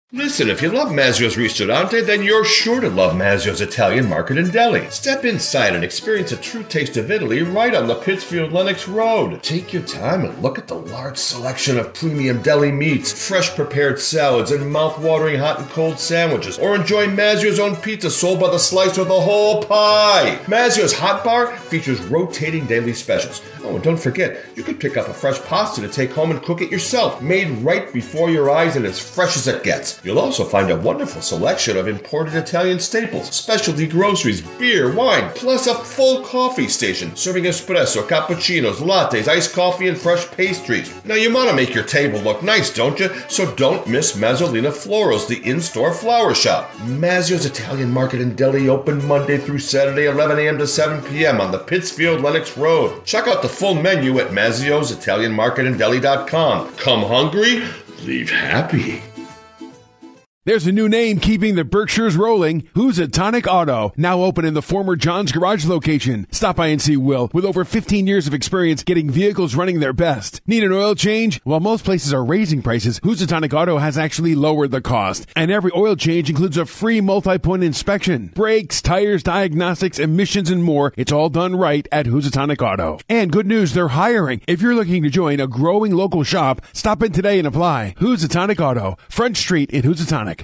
Listen, if you love Mazzio's Ristorante, then you're sure to love Mazzio's Italian Market and Deli. Step inside and experience a true taste of Italy right on the Pittsfield Lenox Road. Take your time and look at the large selection of premium deli meats, fresh prepared salads, and mouth-watering hot and cold sandwiches. Or enjoy Mazzio's own pizza sold by the slice or the whole pie. Mazzio's Hot Bar features rotating daily specials. Oh, and don't forget, you can pick up a fresh pasta to take home and cook it yourself, made right before your eyes and as fresh as it gets. You'll also find a wonderful selection of imported Italian staples, specialty groceries, beer, wine, plus a full coffee station serving espresso, cappuccinos, lattes, iced coffee, and fresh pastries. Now, you want to make your table look nice, don't you? So don't miss Mazzolina Florals, the in-store flower shop. Mazzio's Italian Market and Deli open Monday through Saturday, 11 a.m. to 7 p.m. on the Pittsfield Lenox Road. Check out the full menu at Mazzio'sItalianMarketandDeli.com. Come hungry, leave happy. There's a new name keeping the Berkshires rolling. Housatonic Auto, now open in the former John's Garage location. Stop by and see Will, with over 15 years of experience getting vehicles running their best. Need an oil change? While most places are raising prices, Housatonic Auto has actually lowered the cost. And every oil change includes a free multi-point inspection. Brakes, tires, diagnostics, emissions, and more. It's all done right at Housatonic Auto. And good news, they're hiring. If you're looking to join a growing local shop, stop in today and apply. Housatonic Auto, Front Street in Housatonic.